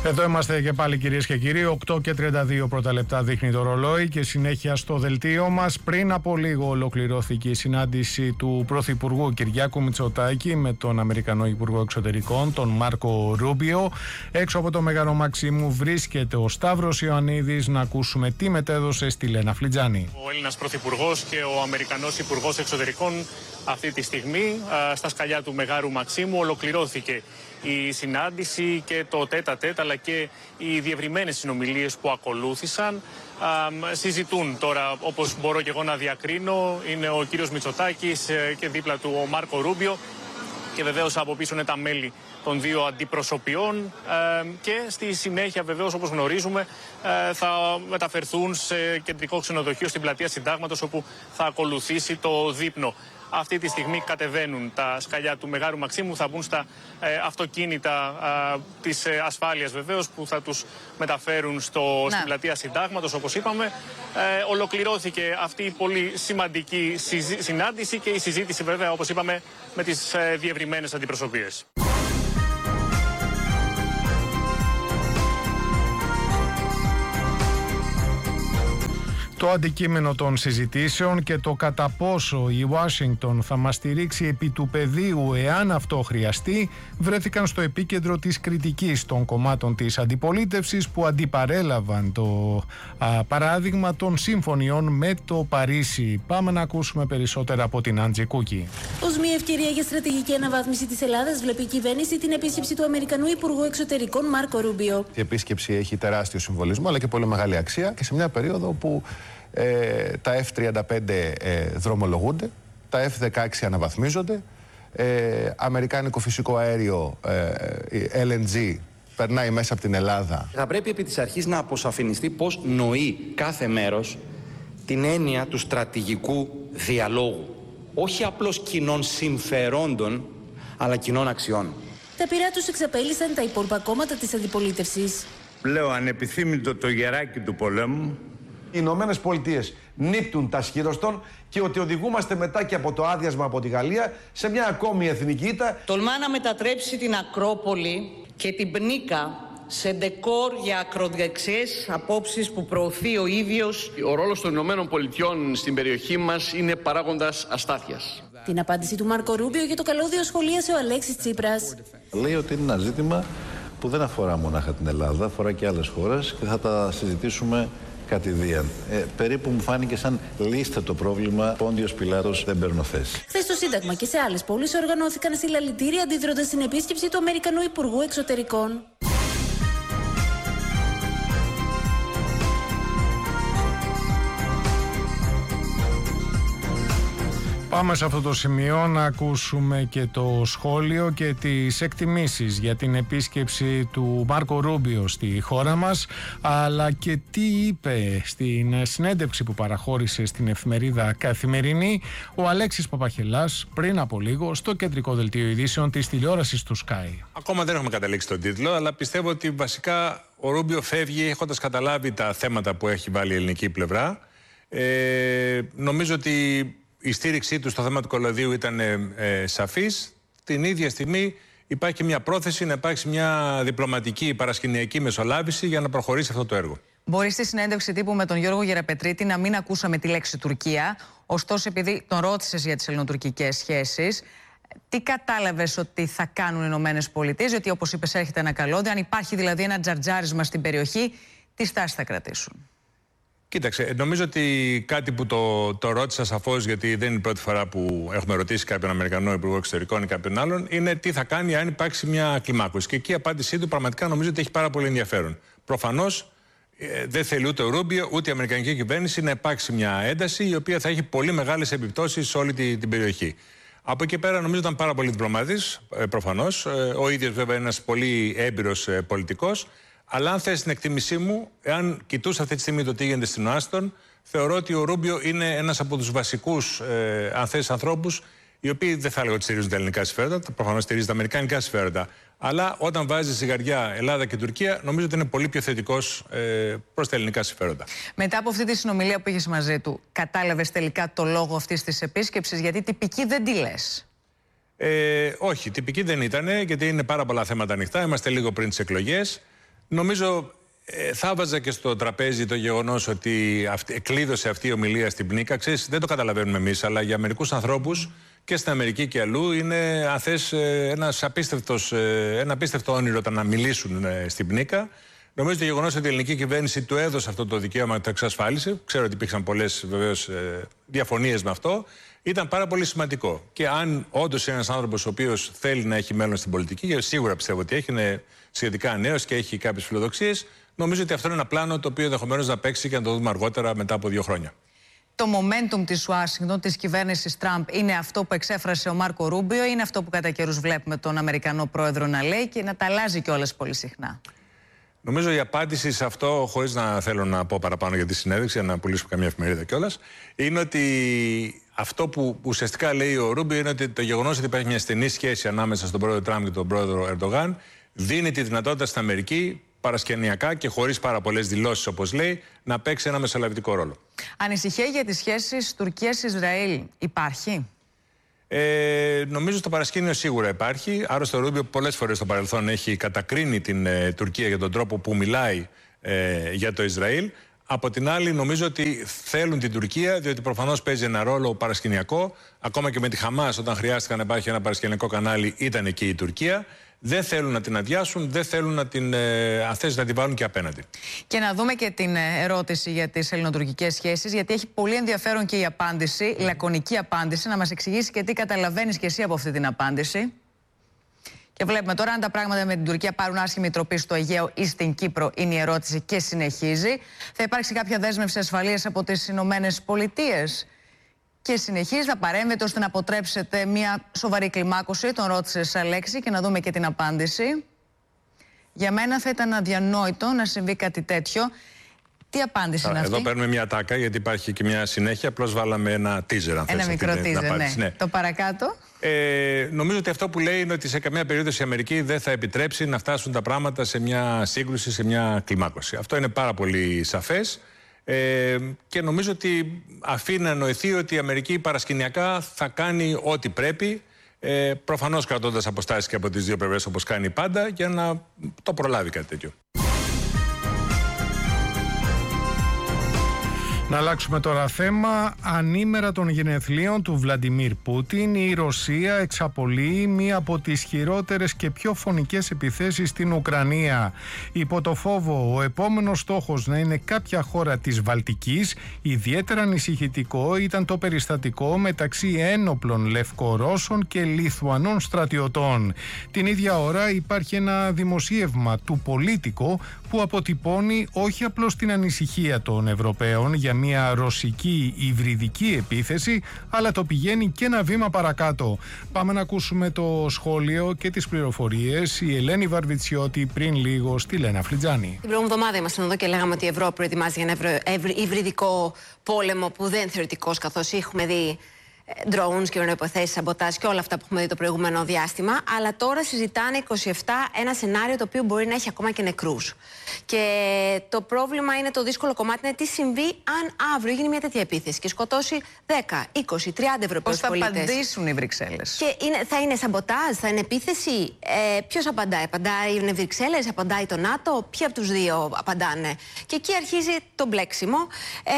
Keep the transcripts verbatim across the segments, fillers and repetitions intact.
Εδώ είμαστε και πάλι, κυρίες και κύριοι. οκτώ και τριάντα δύο πρώτα λεπτά δείχνει το ρολόι και συνέχεια στο δελτίο μας. Πριν από λίγο ολοκληρώθηκε η συνάντηση του Πρωθυπουργού Κυριάκου Μητσοτάκη με τον Αμερικανό Υπουργό Εξωτερικών, τον Μάρκο Ρούμπιο. Έξω από το Μέγαρο Μαξίμου βρίσκεται ο Σταύρος Ιωαννίδης. Να ακούσουμε τι μετέδωσε στη Λένα Φλιτζάνη. Ο Έλληνας Πρωθυπουργός και ο Αμερικανός Υπουργός Εξωτερικών αυτή τη στιγμή στα σκαλιά του Μεγάρου Μαξίμου. Ολοκληρώθηκε η συνάντηση και το τέτα τέτα αλλά και οι διευρυμένες συνομιλίες που ακολούθησαν. Α, συζητούν τώρα, όπως μπορώ και εγώ να διακρίνω, είναι ο κύριος Μητσοτάκης και δίπλα του ο Μάρκο Ρούμπιο και βεβαίως από πίσω είναι τα μέλη των δύο αντιπροσωπιών ε, και στη συνέχεια βεβαίως, όπως γνωρίζουμε, ε, θα μεταφερθούν σε κεντρικό ξενοδοχείο στην πλατεία Συντάγματος, όπου θα ακολουθήσει το δείπνο. Αυτή τη στιγμή κατεβαίνουν τα σκαλιά του Μεγάρου Μαξίμου, θα μπουν στα ε, αυτοκίνητα ε, της ε, ασφάλειας βεβαίως, που θα τους μεταφέρουν στο, στην πλατεία Συντάγματος, όπως είπαμε. Ε, ολοκληρώθηκε αυτή η πολύ σημαντική συνάντηση και η συζήτηση βέβαια, όπως είπαμε, με τις ε, διευρυμένες αντιπροσωπείες. Το αντικείμενο των συζητήσεων και το κατά πόσο η Ουάσιγκτον θα μας στηρίξει επί του πεδίου εάν αυτό χρειαστεί βρέθηκαν στο επίκεντρο της κριτικής των κομμάτων της αντιπολίτευσης, που αντιπαρέλαβαν το α, παράδειγμα των συμφωνιών με το Παρίσι. Πάμε να ακούσουμε περισσότερα από την Άντζη Κούκη. Ως μια ευκαιρία για στρατηγική αναβάθμιση της Ελλάδας βλέπει η κυβέρνηση την επίσκεψη του Αμερικανού Υπουργού Εξωτερικών Μάρκο Ρούμπιο. Η επίσκεψη έχει τεράστιο συμβολισμό αλλά και πολύ μεγάλη αξία και σε μια περίοδο που Ε, τα εφ τριάντα πέντε ε, δρομολογούνται, τα εφ δεκαέξι αναβαθμίζονται, ε, αμερικάνικο φυσικό αέριο ε, ελ εν τζι περνάει μέσα από την Ελλάδα. Θα πρέπει επί της αρχής να αποσαφινιστεί πώς νοεί κάθε μέρος την έννοια του στρατηγικού διαλόγου. Όχι απλώς κοινών συμφερόντων, αλλά κοινών αξιών. Τα πειρά τους εξαπέλυσαν τα υπόλοιπα κόμματα της αντιπολίτευσης. Λέω ανεπιθύμητο το γεράκι του πολέμου. Οι Ηνωμένες Πολιτείες νύπτουν τα σχήρωστον και ότι οδηγούμαστε μετά και από το άδειασμα από τη Γαλλία σε μια ακόμη εθνική ήττα. Τολμά να μετατρέψει την Ακρόπολη και την Πνίκα σε ντεκόρ για ακροδεξιές απόψεις που προωθεί ο ίδιος. Ο ρόλος των Ηνωμένων Πολιτειών στην περιοχή μας είναι παράγοντας αστάθειας. Την απάντηση του Μάρκο Ρούμπιο για το καλώδιο σχολίασε ο Αλέξης Τσίπρας. Λέει ότι είναι ένα ζήτημα που δεν αφορά μονάχα την Ελλάδα, αφορά και άλλες χώρες και θα τα συζητήσουμε κατηδίαν. Ε, περίπου μου φάνηκε σαν λύστε το πρόβλημα, Πόντιος Πιλάτος, δεν παίρνω θέση. Χθες στο Σύνταγμα και σε άλλες πόλεις οργανώθηκαν συλλαλητήρια αντιδρώντας στην επίσκεψη του Αμερικανού Υπουργού Εξωτερικών. Πάμε σε αυτό το σημείο να ακούσουμε και το σχόλιο και τις εκτιμήσεις για την επίσκεψη του Μάρκο Ρούμπιο στη χώρα μας, αλλά και τι είπε στην συνέντευξη που παραχώρησε στην εφημερίδα Καθημερινή ο Αλέξης Παπαχελάς πριν από λίγο στο κεντρικό δελτίο ειδήσεων της τηλεόρασης του Sky. Ακόμα δεν έχουμε καταλήξει τον τίτλο, αλλά πιστεύω ότι βασικά ο Ρούμπιο φεύγει έχοντας καταλάβει τα θέματα που έχει βάλει η ελληνική πλευρά. Ε, νομίζω ότι η στήριξή του στο θέμα του κολοδίου ήταν ε, ε, σαφής. Την ίδια στιγμή υπάρχει μια πρόθεση να υπάρξει μια διπλωματική παρασκηνιακή μεσολάβηση για να προχωρήσει αυτό το έργο. Μπορεί στη συνέντευξη τύπου με τον Γιώργο Γεραπετρίτη να μην ακούσαμε τη λέξη Τουρκία. Ωστόσο, επειδή τον ρώτησες για τις ελληνοτουρκικές σχέσεις, τι κατάλαβες ότι θα κάνουν οι Ηνωμένες Πολιτείες? Γιατί, όπως είπες, έρχεται ένα καλώδιο. Αν υπάρχει δηλαδή ένα τζαρτζάρισμα στην περιοχή, τι στάση θα κρατήσουν? Κοίταξε, νομίζω ότι κάτι που το, το ρώτησα σαφώς, γιατί δεν είναι η πρώτη φορά που έχουμε ρωτήσει κάποιον Αμερικανό Υπουργό Εξωτερικών ή κάποιον άλλον, είναι τι θα κάνει αν υπάρξει μια κλιμάκωση. Και εκεί η απάντησή του πραγματικά νομίζω ότι έχει πάρα πολύ ενδιαφέρον. Προφανώς ε, δεν θέλει ούτε ο Ρούμπιο ούτε η Αμερικανική κυβέρνηση να υπάρξει μια ένταση η οποία θα έχει πολύ μεγάλες επιπτώσεις σε όλη την, την περιοχή. Από εκεί πέρα νομίζω ήταν πάρα πολύ διπλωμάτης, ε, προφανώς. Ε, ο ίδιος βέβαια είναι ένας πολύ έμπειρος ε, πολιτικός. Αλλά αν θες την εκτίμησή μου, εάν κοιτούσα αυτή τη στιγμή το τι γίνεται στην Ουάσιγκτον, θεωρώ ότι ο Ρούμπιο είναι ένας από τους βασικούς, ε, αν θες, ανθρώπους, οι οποίοι δεν θα έλεγα ότι στηρίζουν τα ελληνικά συμφέροντα, προφανώς στηρίζει τα αμερικανικά συμφέροντα. Αλλά όταν βάζει ζυγαριά Ελλάδα και Τουρκία, νομίζω ότι είναι πολύ πιο θετικός ε, προς τα ελληνικά συμφέροντα. Μετά από αυτή τη συνομιλία που είχες μαζί του, κατάλαβες τελικά το λόγο αυτής της επίσκεψης? Γιατί τυπική δεν τη λες. Ε, όχι, τυπική δεν ήταν, γιατί είναι πάρα πολλά θέματα ανοιχτά. Είμαστε λίγο πριν τις εκλογές. Νομίζω ε, θα βάζα και στο τραπέζι το γεγονός ότι αυτή, κλείδωσε αυτή η ομιλία στην Πνίκα. Ξέρεις, δεν το καταλαβαίνουμε εμείς, αλλά για μερικούς ανθρώπους και στην Αμερική και αλλού είναι, αν θες, ένας απίστευτος, ένα απίστευτο όνειρο το να μιλήσουν στην Πνίκα. Νομίζω το γεγονός ότι η ελληνική κυβέρνηση του έδωσε αυτό το δικαίωμα, το εξασφάλισε. Ξέρω ότι υπήρξαν πολλές βεβαίως διαφωνίες με αυτό. Ήταν πάρα πολύ σημαντικό. Και αν όντως είναι ένας άνθρωπος ο οποίος θέλει να έχει μέλλον στην πολιτική, και σίγουρα πιστεύω ότι έχει, είναι σχετικά νέος και έχει κάποιες φιλοδοξίες, νομίζω ότι αυτό είναι ένα πλάνο το οποίο ενδεχομένως να παίξει και να το δούμε αργότερα μετά από δύο χρόνια. Το momentum της Ουάσιγκτον, της κυβέρνησης Τραμπ, είναι αυτό που εξέφρασε ο Μάρκο Ρούμπιο, είναι αυτό που κατά καιρούς βλέπουμε τον Αμερικανό πρόεδρο να λέει και να τα αλλάζει κιόλας πολύ συχνά? Νομίζω η απάντηση σε αυτό, χωρίς να θέλω να πω παραπάνω για τη συνέντευξη, να πουλήσουμε καμία εφημερίδα κιόλας, είναι ότι αυτό που ουσιαστικά λέει ο Ρούμπιο είναι ότι το γεγονός ότι υπάρχει μια στενή σχέση ανάμεσα στον πρόεδρο Τραμπ και τον πρόεδρο Ερντογάν δίνει τη δυνατότητα στην Αμερική παρασκηνιακά και χωρίς πάρα πολλές δηλώσεις, όπως λέει, να παίξει ένα μεσολαβητικό ρόλο. Ανησυχία για τις σχέσεις Τουρκίας-Ισραήλ υπάρχει? Ε, νομίζω στο παρασκήνιο σίγουρα υπάρχει. Άρρωστο ο Ρούμπιο πολλές φορές στο παρελθόν έχει κατακρίνει την ε, Τουρκία για τον τρόπο που μιλάει ε, για το Ισραήλ. Από την άλλη, νομίζω ότι θέλουν την Τουρκία, διότι προφανώς παίζει ένα ρόλο παρασκηνιακό. Ακόμα και με τη Χαμάς, όταν χρειάστηκε να υπάρχει ένα παρασκηνιακό κανάλι, ήταν εκεί η Τουρκία. Δεν θέλουν να την αδειάσουν, δεν θέλουν να την, ε, αν θες, να την βάλουν και απέναντι. Και να δούμε και την ερώτηση για τις ελληνοτουρκικές σχέσεις, γιατί έχει πολύ ενδιαφέρον και η απάντηση, η λακωνική απάντηση, να μας εξηγήσει και τι καταλαβαίνεις και εσύ από αυτή την απάντηση. Και βλέπουμε τώρα αν τα πράγματα με την Τουρκία πάρουν άσχημη τροπή στο Αιγαίο ή στην Κύπρο, είναι η ερώτηση και συνεχίζει. Θα υπάρξει κάποια δέσμευση ασφαλείας από τις Ηνωμένες Πολιτείες? Και συνεχίζει να παρέμβετε ώστε να αποτρέψετε μια σοβαρή κλιμάκωση? Τον ρώτησε Αλέξη, και να δούμε και την απάντηση. Για μένα θα ήταν αδιανόητο να συμβεί κάτι τέτοιο. Τι απάντηση Α, είναι αυτή? Εδώ παίρνουμε μια τάκα, γιατί υπάρχει και μια συνέχεια. Απλώς βάλαμε ένα teaser, αν Ένα θες, μικρό την, teaser, την ναι. ναι. Το παρακάτω. Ε, νομίζω ότι αυτό που λέει είναι ότι σε καμία περίπτωση η Αμερική δεν θα επιτρέψει να φτάσουν τα πράγματα σε μια σύγκρουση, σε μια κλιμάκωση. Αυτό είναι πάρα πολύ σαφές. Ε, και νομίζω ότι αφήνει να εννοηθεί ότι η Αμερική παρασκηνιακά θα κάνει ό,τι πρέπει, ε, προφανώς κρατώντας αποστάσεις και από τις δύο πλευρές, όπως κάνει πάντα, για να το προλάβει κάτι τέτοιο. Να αλλάξουμε τώρα θέμα. Ανήμερα των γενεθλίων του Βλαντιμίρ Πούτιν, η Ρωσία εξαπολύει μία από τις χειρότερες και πιο φωνικές επιθέσεις στην Ουκρανία. Υπό το φόβο ο επόμενος στόχος να είναι κάποια χώρα της Βαλτικής, ιδιαίτερα ανησυχητικό ήταν το περιστατικό μεταξύ ένοπλων Λευκορώσων και Λιθουανών στρατιωτών. Την ίδια ώρα υπάρχει ένα δημοσίευμα του Πολίτικο που αποτυπώνει όχι απλώς την ανησυχία των Ευρωπαίων για μια ρωσική υβριδική επίθεση, αλλά το πηγαίνει και ένα βήμα παρακάτω. Πάμε να ακούσουμε το σχόλιο και τις πληροφορίες. Η Ελένη Βαρβιτσιώτη πριν λίγο στη Λένα Φλιτζάνη. Την προηγούμενη εβδομάδα ήμασταν εδώ και λέγαμε ότι η Ευρώπη προετοιμάζει για ένα υβριδικό πόλεμο που δεν είναι θεωρητικός, καθώς έχουμε δει drones, κυβερνοϋποθέσεις, σαμποτάζ και όλα αυτά που έχουμε δει το προηγούμενο διάστημα. Αλλά τώρα συζητάνε είκοσι επτά ένα σενάριο το οποίο μπορεί να έχει ακόμα και νεκρούς. Και το πρόβλημα είναι, το δύσκολο κομμάτι είναι τι συμβεί αν αύριο γίνει μια τέτοια επίθεση και σκοτώσει δέκα, είκοσι, τριάντα Ευρωπαίους πολίτες. Πώς θα απαντήσουν οι Βρυξέλλες? Και είναι, θα είναι σαμποτάζ, θα είναι επίθεση? Ε, ποιος απαντάει? Απαντάει οι Βρυξέλλες, απαντάει το ΝΑΤΟ? Ποιοι από τους δύο απαντάνε? Και εκεί αρχίζει το μπλέξιμο. Ε,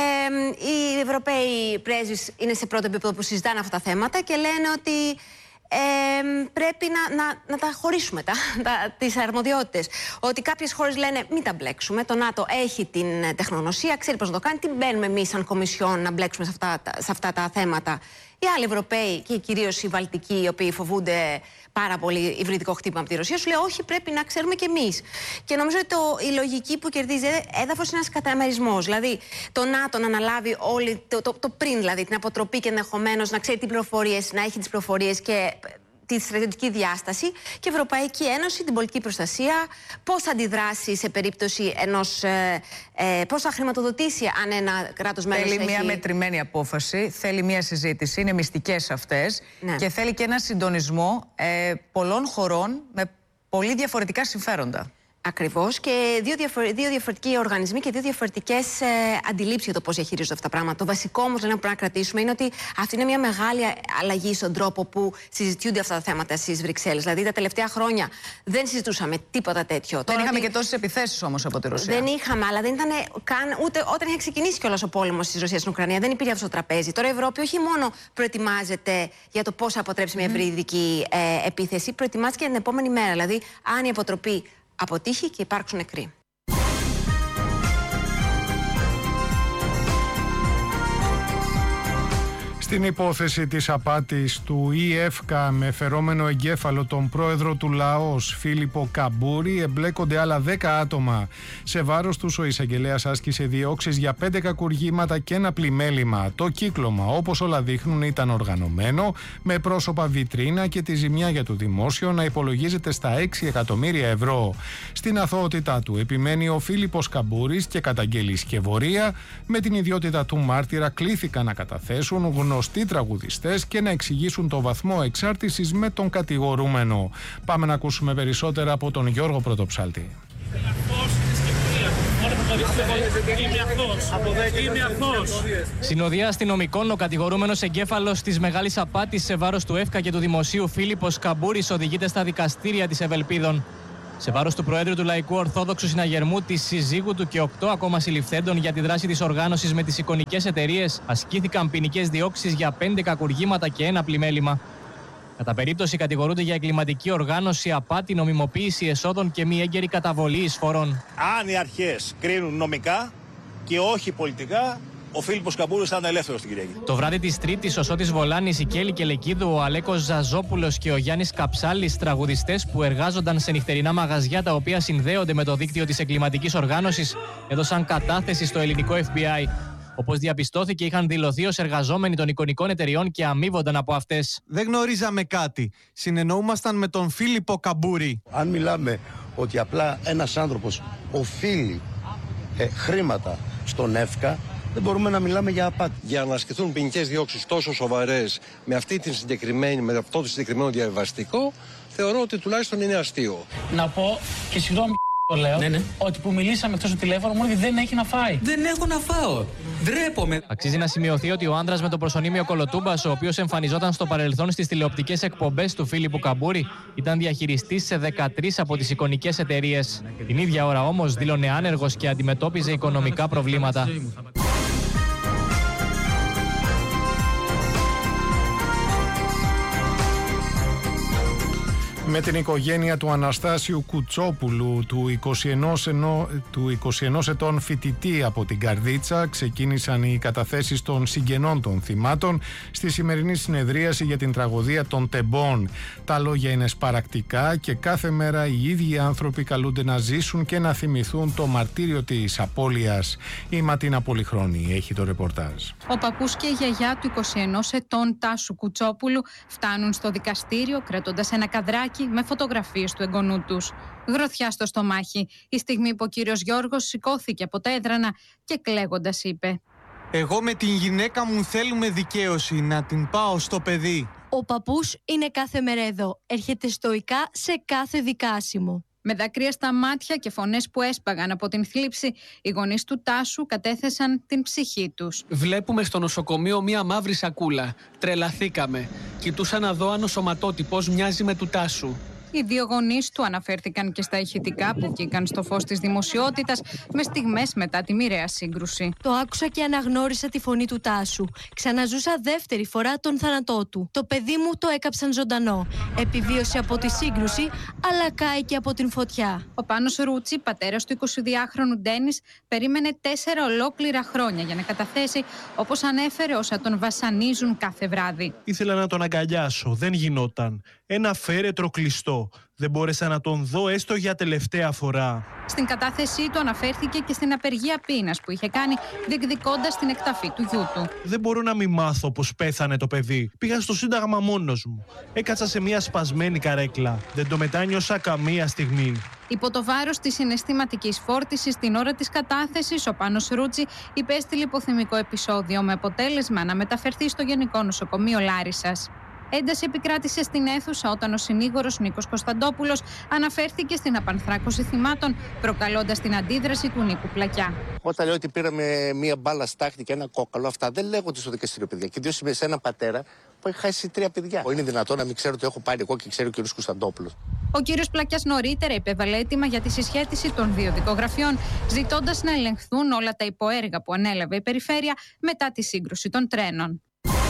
οι Ευρωπαίοι πρέσβεις είναι σε πρώτο επίπεδο που συζητάνε αυτά τα θέματα και λένε ότι ε, πρέπει να, να, να τα χωρίσουμε τα, τα, τις αρμοδιότητες. Ότι κάποιες χώρες λένε μην τα μπλέξουμε, το ΝΑΤΟ έχει την τεχνογνωσία, ξέρει πώς να το κάνει, τι μπαίνουμε εμείς σαν Κομισιόν να μπλέξουμε σε αυτά, σε αυτά τα θέματα. Οι άλλοι Ευρωπαίοι και κυρίως οι Βαλτικοί, οι οποίοι φοβούνται πάρα πολύ υβριδικό χτύπημα από τη Ρωσία, σου λέει όχι, πρέπει να ξέρουμε κι εμείς. Και νομίζω ότι το, η λογική που κερδίζει έδαφος είναι ένας καταμερισμός. Δηλαδή το ΝΑΤΟ να αναλάβει όλη, το, το, το πριν, δηλαδή την αποτροπή και ενδεχομένως να ξέρει τι πληροφορίες, να έχει τις πληροφορίες και τη στρατιωτική διάσταση, και η Ευρωπαϊκή Ένωση την πολιτική προστασία, πώς θα αντιδράσει σε περίπτωση ενός, ε, ε, πώς θα χρηματοδοτήσει αν ένα κράτος μέλος θέλει έχει... μια μετρημένη απόφαση, θέλει μια συζήτηση, είναι μυστικές αυτές, ναι. Και θέλει και ένα συντονισμό ε, πολλών χωρών με πολύ διαφορετικά συμφέροντα. Ακριβώς, και δύο, διαφορε... δύο διαφορετικοί οργανισμοί και δύο διαφορετικές ε, αντιλήψεις για το πώς διαχειρίζονται αυτά τα πράγματα. Το βασικό όμως που πρέπει να κρατήσουμε είναι ότι αυτή είναι μια μεγάλη αλλαγή στον τρόπο που συζητιούνται αυτά τα θέματα στις Βρυξέλλες. Δηλαδή τα τελευταία χρόνια δεν συζητούσαμε τίποτα τέτοιο. Δεν Τώρα είχαμε ότι... και τόσες επιθέσεις όμως από τη Ρωσία. Δεν είχαμε, αλλά δεν ήταν καν ούτε όταν είχε ξεκινήσει κιόλας ο πόλεμος της Ρωσίας στην Ουκρανία. Δεν υπήρχε αυτό το τραπέζι. Τώρα η Ευρώπη όχι μόνο προετοιμάζεται για το πώς θα αποτρέψει μια ευρυδική ε, επίθεση, προετοιμάζεται και την επόμενη μέρα. Δηλαδή, αν η αποτροπή αποτύχει και υπάρξουν νεκροί. Στην υπόθεση της απάτης του ι εφ κέι με φερόμενο εγκέφαλο τον πρόεδρο του Λαός Φίλιππο Καμπούρη εμπλέκονται άλλα δέκα άτομα. Σε βάρος τους ο εισαγγελέας άσκησε διώξεις για πέντε κακουργήματα και ένα πλημέλημα. Το κύκλωμα, όπως όλα δείχνουν, ήταν οργανωμένο με πρόσωπα βιτρίνα και τη ζημιά για το δημόσιο να υπολογίζεται στα έξι εκατομμύρια ευρώ. Στην αθωότητά του επιμένει ο Φίλιππος Καμπούρης και καταγγέλει σκευωρία. Με την ιδιότητα του μάρτυρα κλήθηκαν να καταθέσουν γνωστοί γνωστοί τραγουδιστές και να εξηγήσουν το βαθμό εξάρτησης με τον κατηγορούμενο. Πάμε να ακούσουμε περισσότερα από τον Γιώργο Πρωτοψάλτη. Συνοδεία αστυνομικών, ο κατηγορούμενος εγκέφαλος της μεγάλης απάτης σε βάρος του ΕΦΚΑ και του δημοσίου Φίλιππος Καμπούρης οδηγείται στα δικαστήρια της Ευελπίδων. Σε βάρος του Προέδρου του Λαϊκού Ορθόδοξου Συναγερμού, της συζύγου του και οκτώ ακόμα συλληφθέντων για τη δράση της οργάνωσης με τις εικονικές εταιρείες, ασκήθηκαν ποινικές διώξεις για πέντε κακουργήματα και ένα πλημέλημα. Κατά περίπτωση κατηγορούνται για εγκληματική οργάνωση, απάτη, νομιμοποίηση εσόδων και μη έγκαιρη καταβολή εισφορών. Αν οι αρχές κρίνουν νομικά και όχι πολιτικά, ο Φίλιππος Καμπούρης θα είναι ελεύθερος την Κυριακή. Το βράδυ της Τρίτης, ο Σώτης Βολάνης, η Κέλη Κελεκίδου, ο Αλέκος Ζαζόπουλος και ο Γιάννης Καψάλης, τραγουδιστές που εργάζονταν σε νυχτερινά μαγαζιά τα οποία συνδέονται με το δίκτυο της εγκληματικής οργάνωσης, έδωσαν κατάθεση στο ελληνικό εφ μπι άι. Όπως διαπιστώθηκε, είχαν δηλωθεί ως εργαζόμενοι των εικονικών εταιριών και αμείβονταν από αυτές. Δεν γνωρίζαμε κάτι. Συνεννοούμασταν με τον Φίλιππο Καμπούρη. Αν μιλάμε ότι απλά ένας άνθρωπος οφείλει ε, χρήματα στον ΕΦΚΑ, δεν μπορούμε να μιλάμε για απάτη. Για να ασκηθούν ποινικές διώξεις τόσο σοβαρές με, αυτή την συγκεκριμένη, με αυτό το συγκεκριμένο διαβιβαστικό, θεωρώ ότι τουλάχιστον είναι αστείο. Να πω και συγγνώμη το λέω, ναι, ναι. ότι που μιλήσαμε εκτός του τηλέφωνο μου ότι δεν έχει να φάει. Δεν έχω να φάω. Ντρέπομαι. Αξίζει να σημειωθεί ότι ο άνδρας με το προσωνύμιο Κολοτούμπας, ο οποίος εμφανιζόταν στο παρελθόν στις τηλεοπτικές εκπομπές του Φίλιππου Καμπούρη, ήταν διαχειριστής σε δεκατρείς από τις εικονικές εταιρείες. Την ίδια ώρα όμως δήλωνε άνεργος και αντιμετώπιζε οικονομικά προβλήματα. Με την οικογένεια του Αναστάσιου Κουτσόπουλου, του είκοσι ενός, ενό, του είκοσι ενός ετών φοιτητή από την Καρδίτσα, ξεκίνησαν οι καταθέσεις των συγγενών των θυμάτων στη σημερινή συνεδρίαση για την τραγωδία των Τεμπών. Τα λόγια είναι σπαρακτικά και κάθε μέρα οι ίδιοι άνθρωποι καλούνται να ζήσουν και να θυμηθούν το μαρτύριο της απώλειας. Η Ματίνα Πολυχρόνη έχει το ρεπορτάζ. Ο παππούς και η γιαγιά του είκοσι ενός ετών Τάσου Κουτσόπουλου φτάνουν στο δικαστήριο κρατώντας ένα καδράκι με φωτογραφίες του εγγονού τους. Γροθιά στο στομάχι, η στιγμή που ο κύριος Γιώργος σηκώθηκε από τα έδρανα και κλαίγοντας είπε: «Εγώ με την γυναίκα μου θέλουμε δικαίωση, να την πάω στο παιδί». Ο παππούς είναι κάθε μέρα εδώ, έρχεται στοικά σε κάθε δικάσιμο. Με δάκρυα στα μάτια και φωνές που έσπαγαν από την θλίψη, οι γονείς του Τάσου κατέθεσαν την ψυχή τους. Βλέπουμε στο νοσοκομείο μία μαύρη σακούλα. Τρελαθήκαμε. Κοιτούσα να δω αν ο σωματότυπος μοιάζει με του Τάσου. Οι δύο γονείς του αναφέρθηκαν και στα ηχητικά που βγήκαν στο φως της δημοσιότητας με στιγμές μετά τη μοιραία σύγκρουση. Το άκουσα και αναγνώρισα τη φωνή του Τάσου. Ξαναζούσα δεύτερη φορά τον θάνατό του. Το παιδί μου το έκαψαν ζωντανό. Επιβίωσε από τη σύγκρουση, αλλά κάηκε από την φωτιά. Ο Πάνος Ρούτσι, πατέρας του εικοσιδυάχρονου Ντένις, περίμενε τέσσερα ολόκληρα χρόνια για να καταθέσει, όπως ανέφερε, όσα τον βασανίζουν κάθε βράδυ. Ήθελα να τον αγκαλιάσω, δεν γινόταν. Ένα φέρετρο κλειστό. Δεν μπόρεσα να τον δω έστω για τελευταία φορά. Στην κατάθεσή του αναφέρθηκε και στην απεργία πείνας που είχε κάνει διεκδικώντας την εκταφή του γιού του. Δεν μπορώ να μην μάθω πως πέθανε το παιδί. Πήγα στο Σύνταγμα μόνος μου. Έκατσα σε μια σπασμένη καρέκλα. Δεν το μετάνιωσα καμία στιγμή. Υπό το βάρος της συναισθηματικής φόρτισης την ώρα της κατάθεσης, ο Πάνος Ρούτσι υπέστειλε υποθυμικό επεισόδιο με αποτέλεσμα να μεταφερθεί στο Γενικό Νοσοκομείο Λάρισσας. Ένταση επικράτησε στην αίθουσα όταν ο συνήγορος Νίκος Κωνσταντόπουλος αναφέρθηκε στην απανθράκωση θυμάτων, προκαλώντας την αντίδραση του Νίκου Πλακιά. Όταν λέω ότι πήραμε μία μπάλα στάχτη και ένα κόκαλο, αυτά δεν λέγονται στο δικαστήριο, παιδιά. Και ιδίως σε έναν πατέρα που έχει χάσει τρία παιδιά. Είναι δυνατόν να μην ξέρω ότι έχω πάρει εγώ και ξέρει ο κ. Κωνσταντόπουλος. Ο κ. Πλακιάς νωρίτερα υπέβαλε αίτημα για τη συσχέτιση των δύο δικογραφιών, ζητώντας να ελεγχθούν όλα τα υποέργα που ανέλαβε η περιφέρεια μετά τη σύγκρουση των τρένων.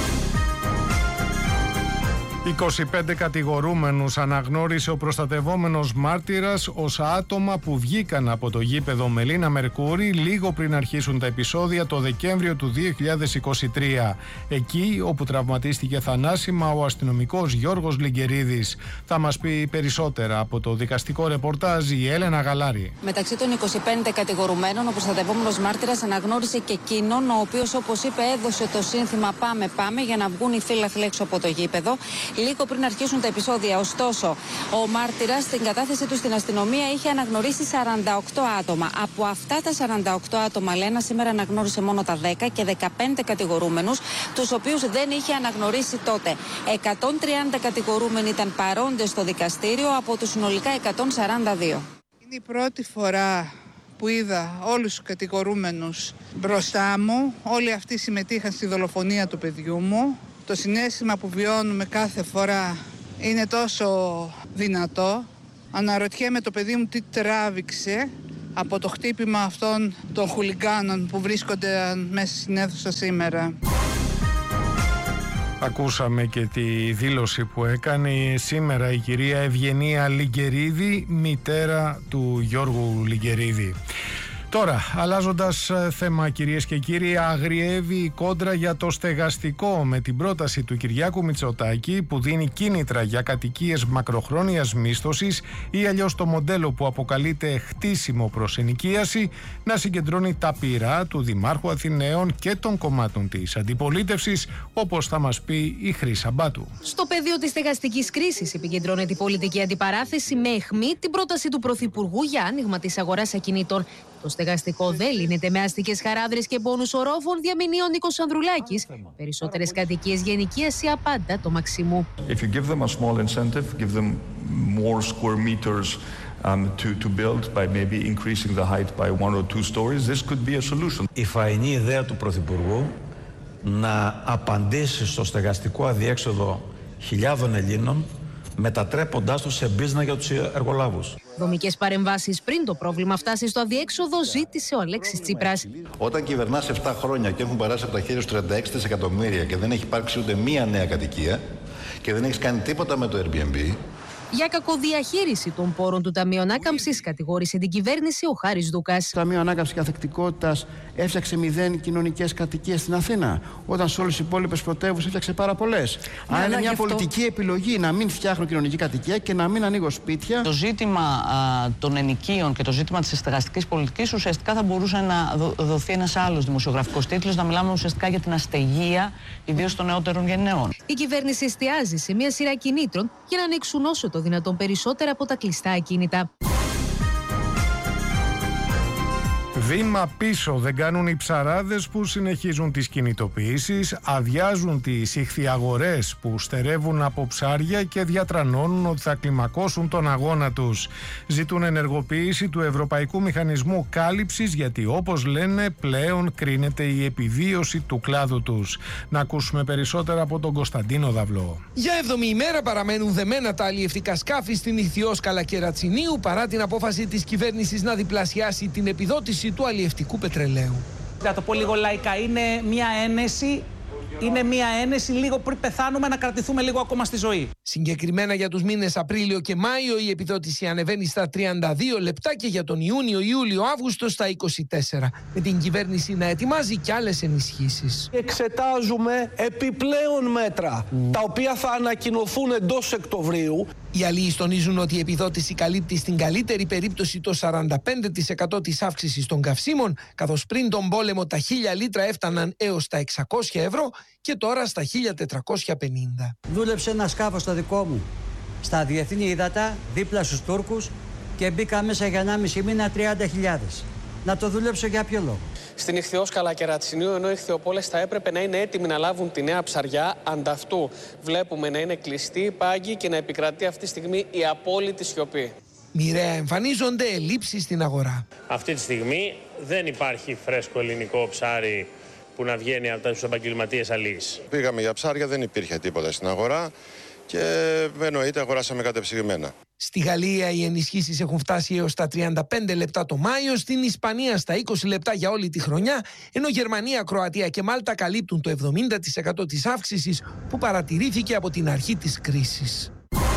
είκοσι πέντε κατηγορούμενους αναγνώρισε ο προστατευόμενος μάρτυρας ως άτομα που βγήκαν από το γήπεδο Μελίνα Μερκούρη λίγο πριν αρχίσουν τα επεισόδια το Δεκέμβριο του δύο χιλιάδες είκοσι τρία. Εκεί όπου τραυματίστηκε θανάσιμα ο αστυνομικός Γιώργος Λιγκερίδης. Θα μας πει περισσότερα από το δικαστικό ρεπορτάζ η Έλενα Γαλάρη. Μεταξύ των είκοσι πέντε κατηγορουμένων, ο προστατευόμενος μάρτυρας αναγνώρισε και εκείνον, ο οποίος, όπως είπε, έδωσε το σύνθημα «Πάμε, πάμε» για να βγουν οι φύλαθλοι έξω από το γήπεδο λίγο πριν αρχίσουν τα επεισόδια. Ωστόσο, ο μάρτυρας στην κατάθεση του στην αστυνομία είχε αναγνωρίσει σαράντα οκτώ άτομα. Από αυτά τα σαράντα οκτώ άτομα, Λένα, σήμερα αναγνώρισε μόνο τα δέκα και δεκαπέντε κατηγορούμενους, τους οποίους δεν είχε αναγνωρίσει τότε. εκατόν τριάντα κατηγορούμενοι ήταν παρόντες στο δικαστήριο από τους συνολικά εκατόν σαράντα δύο. Είναι η πρώτη φορά που είδα όλους τους κατηγορούμενους μπροστά μου. Όλοι αυτοί συμμετείχαν στη δολοφονία του παιδιού μου. Το συναίσθημα που βιώνουμε κάθε φορά είναι τόσο δυνατό. Αναρωτιέμαι το παιδί μου τι τράβηξε από το χτύπημα αυτών των χουλιγκάνων που βρίσκονται μέσα στην αίθουσα σήμερα. Ακούσαμε και τη δήλωση που έκανε σήμερα η κυρία Ευγενία Λιγκερίδη, μητέρα του Γιώργου Λιγκερίδη. Τώρα, αλλάζοντας θέμα, κυρίες και κύριοι, αγριεύει η κόντρα για το στεγαστικό με την πρόταση του Κυριάκου Μητσοτάκη που δίνει κίνητρα για κατοικίες μακροχρόνιας μίσθωσης ή αλλιώς το μοντέλο που αποκαλείται χτίσιμο προς ενοικίαση να συγκεντρώνει τα πυρά του Δημάρχου Αθηναίων και των κομμάτων της αντιπολίτευσης, όπως θα μας πει η Χρύσα Μπάτου. Στο πεδίο της στεγαστικής κρίσης επικεντρώνεται η πολιτική αντιπαράθεση με αιχμή την πρόταση του Πρωθυπουργού για άνοιγμα της αγοράς ακινήτων. Το στεγαστικό δεν λύνεται με αστικές χαράδρες και πόνους ορόφων, διαμηνεί ο Νίκος Ανδρουλάκης. Περισσότερες κατοικίες για ενοικίαση απάντα το μαξιμού. If you give them a small incentive, give them more square meters um, to, to build by maybe increasing the height by one or two stories, this could be a solution. Η φαϊνή ιδέα του Πρωθυπουργού να απαντήσει στο στεγαστικό αδιέξοδο χιλιάδων Ελλήνων, μετατρέποντάς το σε μπίζνα για τους εργολάβους. Δομικές παρεμβάσεις πριν το πρόβλημα φτάσει στο αδιέξοδο, ζήτησε ο Αλέξης Τσίπρας. Όταν κυβερνάς επτά χρόνια και έχουν περάσει από τα χέρια σου τριάντα έξι δισεκατομμύρια και δεν έχει υπάρξει ούτε μία νέα κατοικία και δεν έχεις κάνει τίποτα με το Airbnb. Για κακοδιαχείριση των πόρων του Ταμείου Ανάκαμψης κατηγόρησε την κυβέρνηση ο Χάρης Δούκας. Το Ταμείο Ανάκαμψης και Ανθεκτικότητας έφτιαξε μηδέν κοινωνικές κατοικίες στην Αθήνα, όταν σε όλες τις υπόλοιπες πρωτεύουσες έφτιαξε πάρα πολλές. Ναι, άρα είναι μια αυτό... πολιτική επιλογή να μην φτιάχνω κοινωνική κατοικία και να μην ανοίγω σπίτια. Το ζήτημα α, των ενοικίων και το ζήτημα της στεγαστικής πολιτικής ουσιαστικά θα μπορούσε να δο, δοθεί ένας άλλος δημοσιογραφικός τίτλος, να μιλάμε ουσιαστικά για την αστεγία, ιδίως των νεότερων γενναιών. Η κυβέρνηση εστιάζει σε μια σειρά κινήτρων για να ανοίξουν όσο το δυνατόν περισσότερα από τα κλειστά ακίνητα. Βήμα πίσω δεν κάνουν οι ψαράδες που συνεχίζουν τις κινητοποιήσεις, αδειάζουν τις ιχθυαγορές που στερεύουν από ψάρια και διατρανώνουν ότι θα κλιμακώσουν τον αγώνα τους. Ζητούν ενεργοποίηση του Ευρωπαϊκού Μηχανισμού Κάλυψης γιατί, όπως λένε, πλέον κρίνεται η επιβίωση του κλάδου τους. Να ακούσουμε περισσότερα από τον Κωνσταντίνο Δαυλό. Για έβδομη ημέρα παραμένουν δεμένα τα αλλιευτικά σκάφη στην Ιχθυόσκαλα Κερατσινίου παρά την απόφαση της κυβέρνησης να διπλασιάσει την επιδότηση του αλλιευτικού πετρελαίου. Θα το πω λίγο λαϊκά, είναι μια ένεση, είναι μια ένεση λίγο πριν πεθάνουμε να κρατηθούμε λίγο ακόμα στη ζωή. Συγκεκριμένα για τους μήνες Απρίλιο και Μάιο η επιδότηση ανεβαίνει στα τριάντα δύο λεπτά και για τον Ιούνιο, Ιούλιο, Αύγουστο στα είκοσι τέσσερα. Με την κυβέρνηση να ετοιμάζει κι άλλες ενισχύσεις. Εξετάζουμε επιπλέον μέτρα, mm. τα οποία θα ανακοινωθούν εντός Οκτωβρίου. Οι αλλοίς τονίζουν ότι η επιδότηση καλύπτει στην καλύτερη περίπτωση το σαράντα πέντε τοις εκατό της αύξησης των καυσίμων, καθώς πριν τον πόλεμο τα χίλια λίτρα έφταναν έως τα εξακόσια ευρώ και τώρα στα χίλια τετρακόσια πενήντα. Δούλεψε ένα σκάφος το δικό μου στα διεθνή ύδατα, δίπλα στους Τούρκους και μπήκα μέσα για ενάμιση μήνα τριάντα χιλιάδες. Να το δουλέψω για ποιο λόγο? στην Ιχθυόσκαλα Κερατσινίου, ενώ οι ιχθυοπόλες θα έπρεπε να είναι έτοιμοι να λάβουν τη νέα ψαριά. Ανταυτού βλέπουμε να είναι κλειστοί οι πάγκοι και να επικρατεί αυτή τη στιγμή η απόλυτη σιωπή. Μοιραία εμφανίζονται ελλείψεις στην αγορά. Αυτή τη στιγμή δεν υπάρχει φρέσκο ελληνικό ψάρι που να βγαίνει από τους επαγγελματίες αλείς. Πήγαμε για ψάρια, δεν υπήρχε τίποτα στην αγορά και εννοείται αγοράσαμε κατεψυγμένα. Στη Γαλλία οι ενισχύσεις έχουν φτάσει έως τα τριάντα πέντε λεπτά το Μάιο, στην Ισπανία στα είκοσι λεπτά για όλη τη χρονιά, ενώ Γερμανία, Κροατία και Μάλτα καλύπτουν το εβδομήντα τοις εκατό της αύξησης που παρατηρήθηκε από την αρχή της κρίσης.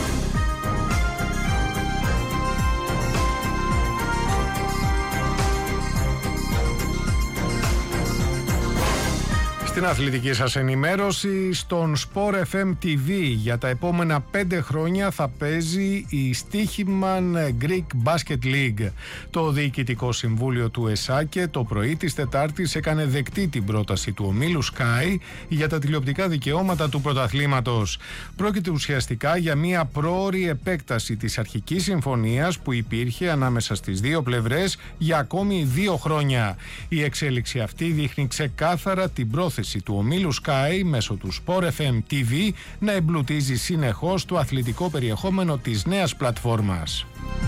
Στην αθλητική σας ενημέρωση, στον Sport εφ εμ τι βι για τα επόμενα πέντε χρόνια θα παίζει η Stoichman Greek Basket League. Το Διοικητικό Συμβούλιο του ΕΣΑΚΕ το πρωί της Τετάρτης έκανε δεκτή την πρόταση του ομίλου Sky για τα τηλεοπτικά δικαιώματα του πρωταθλήματος. Πρόκειται ουσιαστικά για μια πρόωρη επέκταση της αρχικής συμφωνίας που υπήρχε ανάμεσα στις δύο πλευρές για ακόμη δύο χρόνια. Η εξέλιξη αυτή δείχνει ξεκάθαρα την πρόθεση του ομίλου Sky μέσω του Sport εφ εμ τι βι να εμπλουτίζει συνεχώς το αθλητικό περιεχόμενο της νέας πλατφόρμας.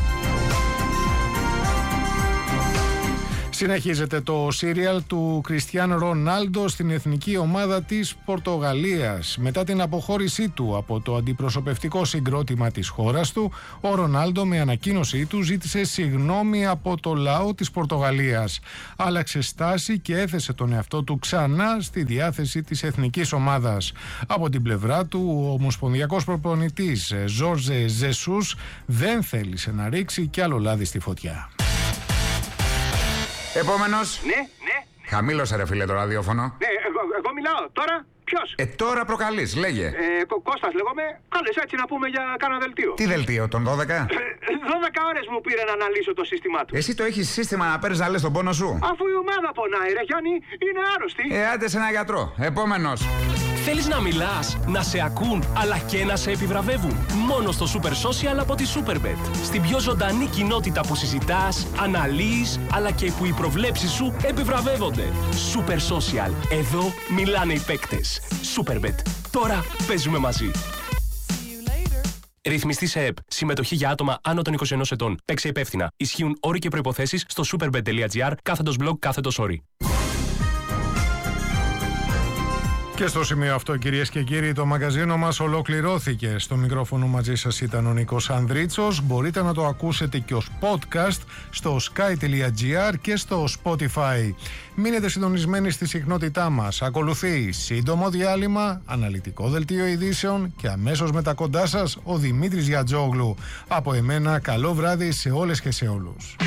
Συνεχίζεται το σύριαλ του Κριστιάνο Ρονάλντο στην εθνική ομάδα της Πορτογαλίας. Μετά την αποχώρησή του από το αντιπροσωπευτικό συγκρότημα της χώρας του, ο Ρονάλντο με ανακοίνωσή του ζήτησε συγγνώμη από το λαό της Πορτογαλίας. Άλλαξε στάση και έθεσε τον εαυτό του ξανά στη διάθεση της εθνικής ομάδας. Από την πλευρά του, ο ομοσπονδιακός προπονητής Ζόρζε Ζεσούς δεν θέλησε να ρίξει κι άλλο λάδι στη φωτιά. Επόμενος. Ναι, ναι. Χαμήλωσε ρε φίλε το ραδιόφωνο. Ναι, εγώ, εγώ μιλάω. Τώρα ποιος? Ε, τώρα προκαλείς, λέγε. Ε, Κω- Κώστας λέγομαι. Κάλες έτσι να πούμε για κάνα δελτίο. Τι δελτίο, τον δώδεκα? Ε, δώδεκα ώρες μου πήρε να αναλύσω το σύστημά του. Εσύ το έχεις σύστημα να παίρνεις να λες τον πόνο σου? Αφού η ομάδα πονάει ρε Γιάννη, είναι άρρωστη. Ε, άντε σε ένα γιατρό. Επόμενος. Θέλεις να μιλάς, να σε ακούν, αλλά και να σε επιβραβεύουν? Μόνο στο Super Social από τη Superbet. Στην πιο ζωντανή κοινότητα που συζητάς, αναλύεις, αλλά και που οι προβλέψεις σου επιβραβεύονται. Super Social. Εδώ μιλάνε οι παίκτες. Superbet. Τώρα παίζουμε μαζί. Ρυθμιστή σε ΕΠ. Συμμετοχή για άτομα άνω των είκοσι ενός ετών. Παίξε υπεύθυνα. Ισχύουν όροι και προϋποθέσεις στο superbet.gr κάθετος blog κάθετος όροι. Και στο σημείο αυτό, κυρίες και κύριοι, το μαγαζίνο μας ολοκληρώθηκε. Στο μικρόφωνο μαζί σας ήταν ο Νίκος Ανδρίτσος. Μπορείτε να το ακούσετε και ως podcast στο sky.gr και στο Spotify. Μείνετε συντονισμένοι στη συχνότητά μας. Ακολουθεί σύντομο διάλειμμα, αναλυτικό δελτίο ειδήσεων και αμέσως μετά κοντά σας ο Δημήτρης Γιατζόγλου. Από εμένα, καλό βράδυ σε όλες και σε όλους.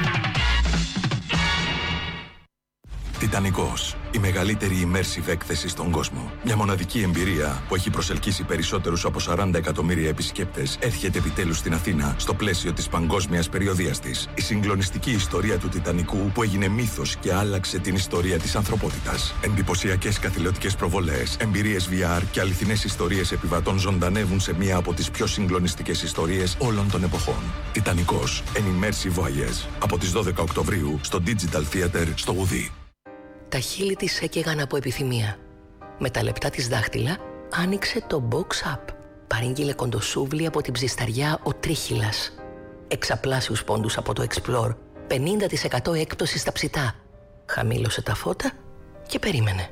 Τιτανικός. Η μεγαλύτερη immersive έκθεση στον κόσμο. Μια μοναδική εμπειρία που έχει προσελκύσει περισσότερους από σαράντα εκατομμύρια επισκέπτες έρχεται επιτέλους στην Αθήνα στο πλαίσιο της παγκόσμιας περιοδείας της. Η συγκλονιστική ιστορία του Τιτανικού που έγινε μύθος και άλλαξε την ιστορία της ανθρωπότητας. Εντυπωσιακές καθηλωτικές προβολές, εμπειρίες βι αρ και αληθινές ιστορίες επιβατών ζωντανεύουν σε μία από τις πιο συγκλονιστικές ιστορίες όλων των εποχών. Τιτανικός. An immersive voyage. Από τις δώδεκα Οκτωβρίου στο Digital Theater στο Γουδί. Τα χείλη της έκαιγαν από επιθυμία. Με τα λεπτά της δάχτυλα άνοιξε το Box Up. Παρήγγειλε κοντοσούβλι από την ψισταριά ο Τρίχυλας. Εξαπλάσιους πόντους από το Explore. πενήντα τοις εκατό έκπτωση στα ψητά. Χαμήλωσε τα φώτα και περίμενε.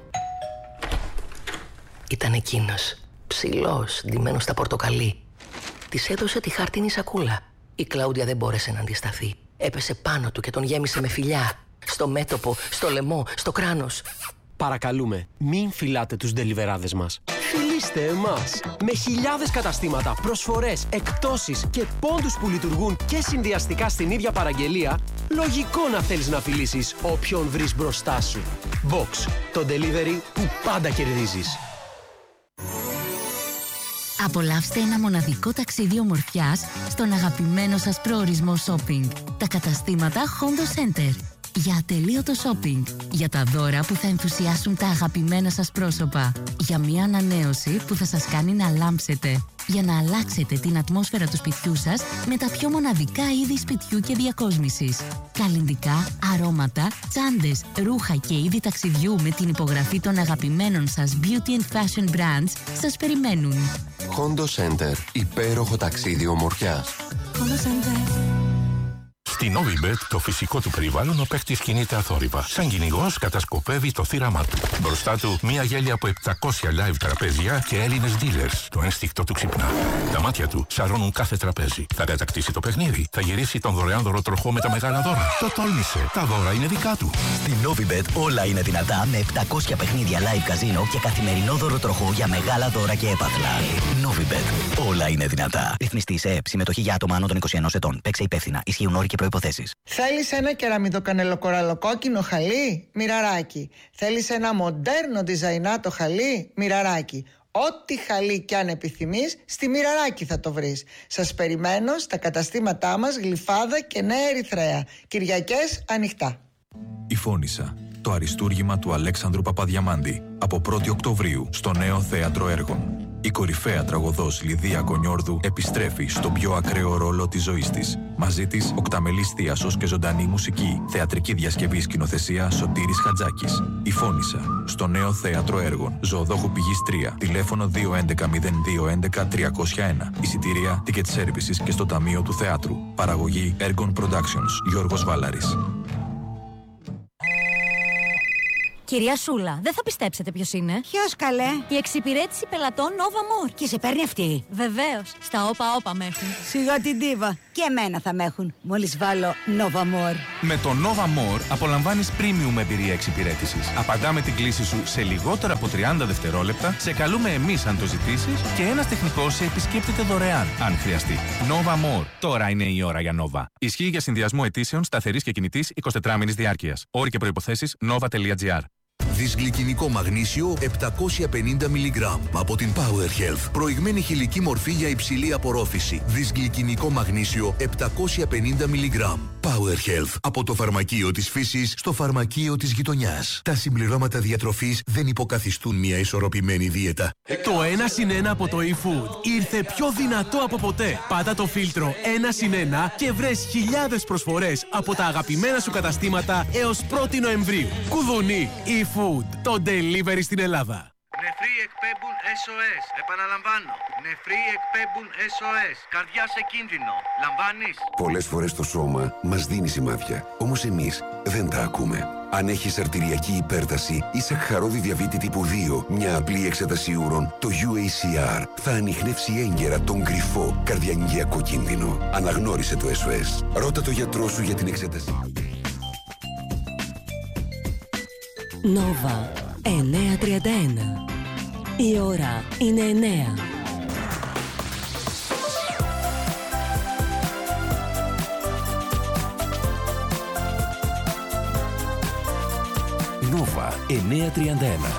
Ήταν εκείνος, ψηλός, ντυμένος στα πορτοκαλί. Της έδωσε τη χάρτινη σακούλα. Η Κλάουντια δεν μπόρεσε να αντισταθεί. Έπεσε πάνω του και τον γέμισε με φιλιά. Στο μέτωπο, στο λαιμό, στο κράνος. Παρακαλούμε, μην φυλάτε τους ντελιβεράδες μας. Φιλήστε εμάς. Με χιλιάδες καταστήματα, προσφορές, εκπτώσεις και πόντους που λειτουργούν και συνδυαστικά στην ίδια παραγγελία, λογικό να θέλεις να φιλήσεις όποιον βρεις μπροστά σου. Box, το delivery που πάντα κερδίζεις. Απολαύστε ένα μοναδικό ταξίδι ομορφιάς στον αγαπημένο σας προορισμό shopping. Τα καταστήματα Hondo Center. Για ατελείωτο shopping. Για τα δώρα που θα ενθουσιάσουν τα αγαπημένα σας πρόσωπα. Για μια ανανέωση που θα σας κάνει να λάμψετε. Για να αλλάξετε την ατμόσφαιρα του σπιτιού σας με τα πιο μοναδικά είδη σπιτιού και διακόσμησης. Καλλυντικά, αρώματα, τσάντες, ρούχα και είδη ταξιδιού με την υπογραφή των αγαπημένων σας beauty and fashion brands σας περιμένουν. Hondo Center. Υπέροχο ταξίδι ομορφιάς. Hondo Center. Στην Novibet, το φυσικό του περιβάλλον, ο παίκτης κινείται αθόρυβα. Σαν κυνηγός κατασκοπεύει το θύραμά του. Μπροστά του, μία γέλια από επτακόσια live τραπέζια και Έλληνες dealers. Το ένστικτο του ξυπνά. Τα μάτια του σαρώνουν κάθε τραπέζι. Θα κατακτήσει το παιχνίδι. Θα γυρίσει τον δωρεάν δωροτροχό με τα μεγάλα δώρα. Το τόλμησε. Τα δώρα είναι δικά του. Στην Novibet όλα είναι δυνατά με επτακόσια παιχνίδια live καζίνο και καθημερινό δωροτροχό για μεγάλα δώρα και έπαθλα. Novibet. Όλα είναι δυνατά. Ρυθμιστή σε ΕΕΠ. Συμμετοχή για άτομα άνω των είκοσι ενός ετών. Παίξε υπεύθυνα. Ισχύουν όροι και προϋποθέσεις. Θέλεις ένα κεραμιδοκανελοκοραλοκόκκινο χαλί? Μοιραράκι. Θέλεις ένα μοντέρνο διζαϊνάτο χαλί? Μοιραράκι. Ό,τι χαλί κι αν επιθυμείς, στη Μοιραράκι θα το βρεις. Σας περιμένω στα καταστήματά μας Γλυφάδα και Νέα Ερυθρέα. Κυριακές ανοιχτά. Η Φώνισσα. Το αριστούργημα του Αλέξανδρου Παπαδιαμάντη. Από πρώτη Οκτωβρίου στο Νέο Θέατρο Έργων. Η κορυφαία τραγωδός Λιδία Κονιόρδου επιστρέφει στον πιο ακραίο ρόλο της ζωής της. Μαζί της, οκταμελής θίασος και ζωντανή μουσική. Θεατρική διασκευή σκηνοθεσία Σωτήρης Χατζάκης. Η Φώνισσα. Στο Νέο Θέατρο Έργων. Ζωοδόχου Πηγής τρία. Τηλέφωνο δύο έντεκα μηδέν δύο έντεκα τριακόσια ένα. Εισιτήρια, ticket services και στο Ταμείο του Θεάτρου. Παραγωγή Έργων Productions. Γιώργος Βάλαρης. Κυρία Σούλα, δεν θα πιστέψετε ποιος είναι. Ποιος καλέ? Η εξυπηρέτηση πελατών Nova More. Και σε παίρνει αυτή? Βεβαίως. Στα όπα όπα με έχουν. Σιγά την τίβα. Και εμένα θα με έχουν. Μόλις βάλω Nova More. Με το Nova More απολαμβάνεις premium εμπειρία εξυπηρέτησης. Απαντάμε την κλήση σου σε λιγότερα από τριάντα δευτερόλεπτα, σε καλούμε εμείς αν το ζητήσεις και ένας τεχνικός σε επισκέπτεται δωρεάν, αν χρειαστεί. Nova More. Τώρα είναι η ώρα για Nova. Ισχύει για συνδυασμό αιτήσεων σταθερής και κινητής εικοσιτετράμηνης διάρκειας. Όροι και προϋποθέσεις nova.gr. Δυσγλυκινικό μαγνήσιο επτακόσια πενήντα μιλιγκράμμ από την Power Health. Προηγμένη χηλική μορφή για υψηλή απορρόφηση. Δυσγλυκινικό μαγνήσιο επτακόσια πενήντα μιλιγκράμμ. Power Health. Από το φαρμακείο της φύσης στο φαρμακείο της γειτονιάς. Τα συμπληρώματα διατροφής δεν υποκαθιστούν μια ισορροπημένη δίαιτα. Το ένα συν ένα από το eFood ήρθε πιο δυνατό από ποτέ. Πάτα το φίλτρο ένα συν ένα και βρες χιλιάδες προσφορές από τα αγαπημένα σου καταστήματα έως πρώτη Νοεμβρίου. Κουδουνί eFood, το delivery στην Ελλάδα. Νεφροί εκπέμπουν ες ο ες. Επαναλαμβάνω. Νεφροί εκπέμπουν ες ο ες. Καρδιά σε κίνδυνο. Λαμβάνεις? Πολλές φορές το σώμα μας δίνει σημάδια. Όμως εμείς δεν τα ακούμε. Αν έχεις αρτηριακή υπέρταση ή σαχαρώδη διαβήτη τύπου δύο, μια απλή εξέταση ούρων, το γιου έι σι αρ θα ανιχνεύσει έγκαιρα τον κρυφό καρδιαγγειακό κίνδυνο. Αναγνώρισε το ες ο ες. Ρώτα το γιατρό σου για την εξέταση. Νόβα εννιακόσια τριάντα ένα. Η ώρα είναι εννέα. Νόβα εννιακόσια τριάντα ένα.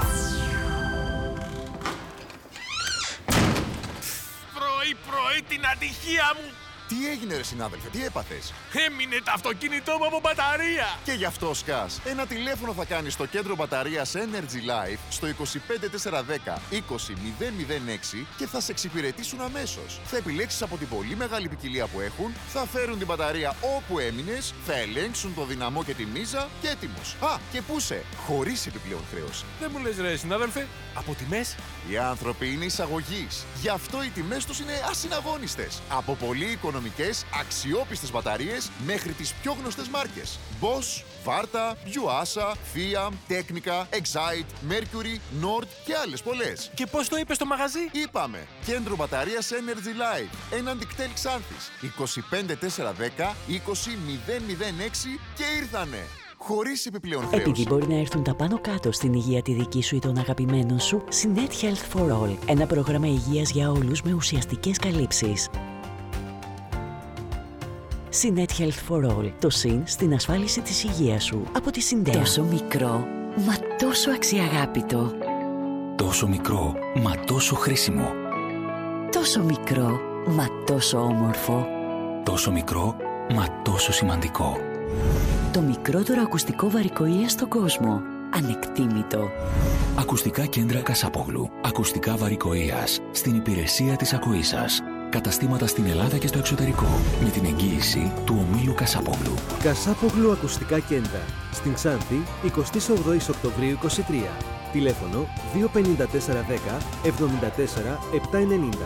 Πρωί πρωί την ατυχία μου. Τι έγινε ρε συνάδελφε, τι έπαθες? Έμεινε το αυτοκίνητό μου από μπαταρία. Και γι' αυτό σκάς. Ένα τηλέφωνο θα κάνεις στο κέντρο μπαταρίας Energy Life στο είκοσι πέντε τετρακόσια δέκα είκοσι μηδέν μηδέν έξι και θα σε εξυπηρετήσουν αμέσως. Θα επιλέξεις από την πολύ μεγάλη ποικιλία που έχουν, θα φέρουν την μπαταρία όπου έμεινες, θα ελέγξουν το δυναμό και τη μίζα και έτοιμος. Α, και πούσε, χωρίς επιπλέον χρέωση. Δεν μου λες ρε συνάδελφε, από τιμές? Οι άνθρωποι είναι εισαγωγής. Γι' αυτό οι τιμές τους είναι ασυναγώνιστες. Από πολύ οικονομικές, αξιόπιστες μπαταρίες μέχρι τις πιο γνωστές μάρκες. Bosch, Varta, Yuasa, Fiat, Technica, Excite, Mercury, Nord και άλλες πολλές. Και πώς το είπες στο μαγαζί? Είπαμε, κέντρο μπαταρίας Energy Life, έναντι κτέλ Ξάνθης, είκοσι πέντε τετρακόσια δέκα είκοσι μηδέν μηδέν έξι και ήρθανε. Χωρίς επιπλέον χρέωση. Επειδή μπορεί να έρθουν τα πάνω κάτω στην υγεία τη δική σου ή των αγαπημένων σου, Synet Health for All. Ένα πρόγραμμα υγείας για όλους με ουσιαστικές καλύψεις. Synet Health for All. Το συν στην ασφάλιση της υγείας σου. Από τη Syndeo. Τόσο μικρό, μα τόσο αξιαγάπητο. Τόσο μικρό, μα τόσο χρήσιμο. Τόσο μικρό, μα τόσο όμορφο. Τόσο μικρό, μα τόσο σημαντικό. Το μικρότερο ακουστικό βαρικοΐα στον κόσμο. Ανεκτήμητο. Ακουστικά κέντρα Κασάπογλου. Ακουστικά βαρικοΐας. Στην υπηρεσία της ακοής σας. Καταστήματα στην Ελλάδα και στο εξωτερικό. Με την εγγύηση του ομίλου Κασάπογλου. Κασάπογλου Ακουστικά Κέντρα. Στην Ξάνθη, εικοστή όγδοη Οκτωβρίου είκοσι τρία. Τηλέφωνο δύο πέντε τέσσερα δέκα εβδομήντα τέσσερα επτακόσια ενενήντα.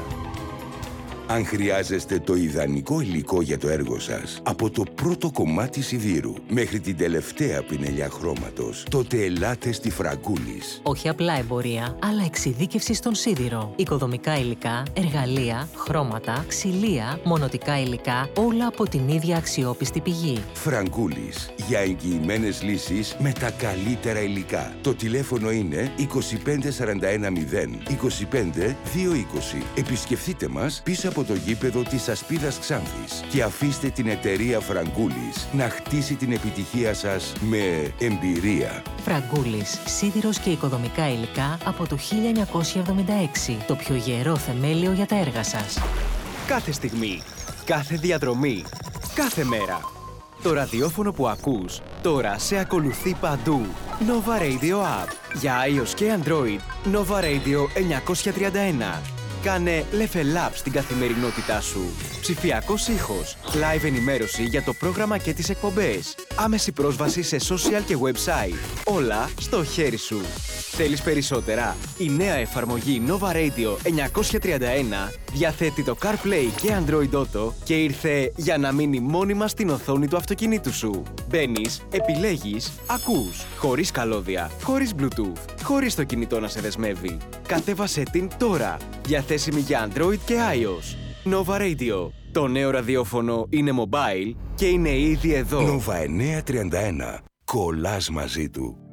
Αν χρειάζεστε το ιδανικό υλικό για το έργο σας, από το πρώτο κομμάτι σιδήρου μέχρι την τελευταία πινελιά χρώματος, τότε ελάτε στη Φραγκούλης. Όχι απλά εμπορία, αλλά εξειδίκευση στον σίδηρο. Οικοδομικά υλικά, εργαλεία, χρώματα, ξυλία, μονοτικά υλικά, όλα από την ίδια αξιόπιστη πηγή. Φραγκούλης, για εγγυημένες λύσεις με τα καλύτερα υλικά. Το τηλέφωνο είναι είκοσι πέντε σαράντα ένα μηδέν είκοσι πέντε δύο είκοσι. Επισκεφτείτε μας πίσω από το γήπεδο της Ασπίδας Ξάνθης και αφήστε την εταιρεία Φραγκούλης να χτίσει την επιτυχία σας με εμπειρία. Φραγκούλης, σίδηρος και οικοδομικά υλικά από το χίλια εννιακόσια εβδομήντα έξι. Το πιο γερό θεμέλιο για τα έργα σας. Κάθε στιγμή, κάθε διαδρομή, κάθε μέρα. Το ραδιόφωνο που ακούς τώρα σε ακολουθεί παντού. Nova Radio App. Για iOS και Android, Nova Radio εννιακόσια τριάντα ένα. Κάνε level up στην καθημερινότητά σου. Ψηφιακός ήχος, live ενημέρωση για το πρόγραμμα και τις εκπομπές. Άμεση πρόσβαση σε social και website. Όλα στο χέρι σου. Θέλεις περισσότερα? Η νέα εφαρμογή Nova Radio εννιακόσια τριάντα ένα διαθέτει το CarPlay και Android Auto και ήρθε για να μείνει μόνιμα στην οθόνη του αυτοκινήτου σου. Μπαίνεις, επιλέγεις, ακούς. Χωρίς καλώδια, χωρίς Bluetooth, χωρίς το κινητό να σε δεσμεύει. Κατέβασέ την τώρα. Διαθέσιμη για Android και iOS. Nova Radio. Το νέο ραδιόφωνο είναι mobile και είναι ήδη εδώ. Nova εννιακόσια τριάντα ένα. Κολλάς μαζί του.